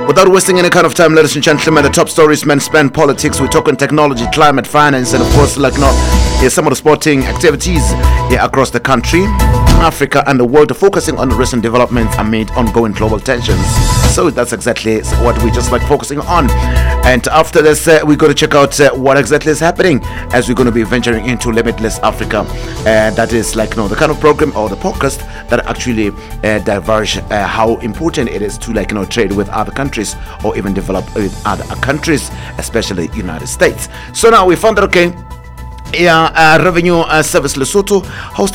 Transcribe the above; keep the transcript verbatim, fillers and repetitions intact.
Without wasting any kind of time, ladies and gentlemen, the top stories, men, spend politics. We're talking technology, climate, finance, and of course, like not yeah, some of the sporting activities yeah, across the country, Africa, and the world, focusing on the recent developments amid ongoing global tensions. So that's exactly what we just like focusing on. And after this, uh, we're going to check out uh, what exactly is happening as we're going to be venturing into Limitless Africa. And uh, that is like you know the kind of program or the podcast that actually uh, diverge uh, how important it is to like you know trade with other countries or even develop with other countries, especially United States. So now we found that okay, yeah, uh, Revenue uh, Service Lesotho hosted